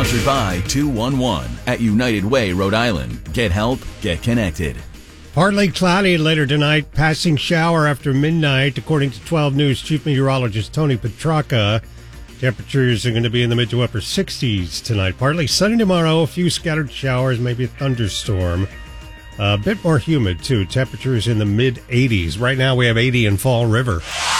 Sponsored by 211 at United Way, Rhode Island. Get help, get connected. Partly cloudy later tonight, passing shower after midnight, according to 12 News Chief Meteorologist Tony Petracca. Temperatures are going to be in the mid to upper 60s tonight. Partly sunny tomorrow, a few scattered showers, maybe a thunderstorm. A bit more humid, too. Temperatures in the mid 80s. Right now we have 80 in Fall River.